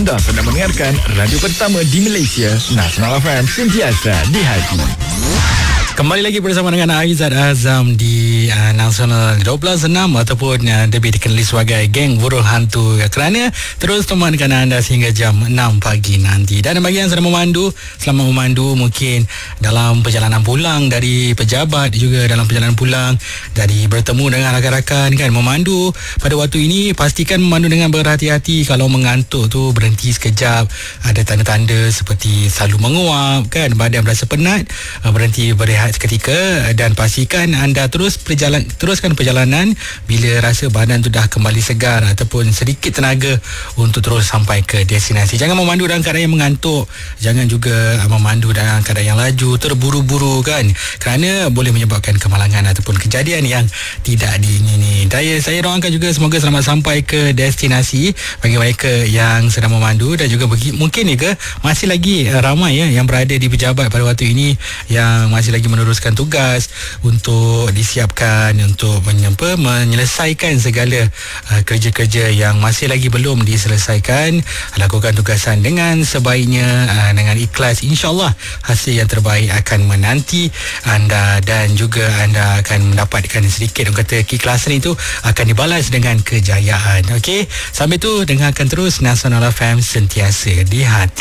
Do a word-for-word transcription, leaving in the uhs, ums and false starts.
Anda sedang mendengarkan radio pertama di Malaysia, Nasional F M, sentiasa di hati. Kembali lagi bersama dengan Aizat Azam di uh, Nasional dua belas enam ataupun uh, lebih dikenali sebagai Geng Burung Hantu, kerana terus temankan anda sehingga jam enam pagi nanti. Dan bagi yang sedang memandu, selamat memandu, mungkin dalam perjalanan pulang dari pejabat, juga dalam perjalanan pulang dari bertemu dengan rakan-rakan kan, memandu pada waktu ini pastikan memandu dengan berhati-hati. Kalau mengantuk tu berhenti sekejap, ada tanda-tanda seperti selalu menguap kan, badan berasa penat, uh, berhenti berehat seketika dan pastikan anda terus perjalan teruskan perjalanan bila rasa badan tu dah kembali segar ataupun sedikit tenaga untuk terus sampai ke destinasi. Jangan memandu dalam keadaan yang mengantuk, jangan juga memandu dalam keadaan yang laju, terburu-buru kan, kerana boleh menyebabkan kemalangan ataupun kejadian yang tidak diingini. Saya, saya doakan juga semoga selamat sampai ke destinasi bagi mereka yang sedang memandu, dan juga bagi, mungkin juga masih lagi ramai ya yang berada di pejabat pada waktu ini yang masih lagi meneruskan tugas untuk disiapkan untuk menyempa, menyelesaikan segala uh, kerja-kerja yang masih lagi belum diselesaikan. Lakukan tugasan dengan sebaiknya, uh, dengan ikhlas. InsyaAllah hasil yang terbaik akan menanti anda, dan juga anda akan mendapatkan sedikit, orang kata keikhlasan itu akan dibalas dengan kejayaan. Okey, sampai tu dengarkan terus Nasional F M, sentiasa di hati.